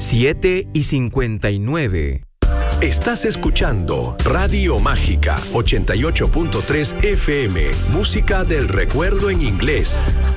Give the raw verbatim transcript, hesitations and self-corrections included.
siete y cincuenta y nueve. Estás escuchando Radio Mágica ochenta y ocho punto tres F M, música del recuerdo en inglés.